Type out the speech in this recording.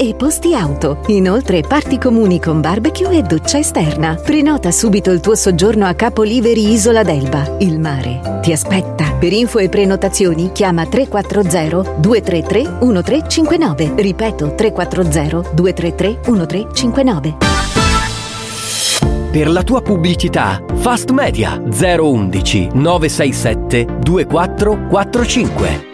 e posti auto. Inoltre parti comuni con barbecue e doccia esterna. Prenota subito il tuo soggiorno a Capo Liveri Isola d'Elba. Il mare ti aspetta. Per info e prenotazioni chiama 340 233 1359. Ripeto, 340 233 1359. Per la tua pubblicità, Fast Media 011 967 2445.